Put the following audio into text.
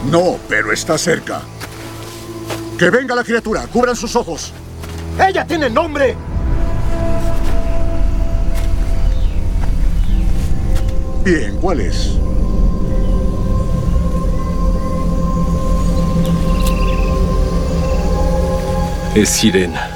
No, pero está cerca. ¡Que venga la criatura! ¡Cubran sus ojos! ¡Ella tiene nombre! Bien, ¿cuál es? Es Sirena.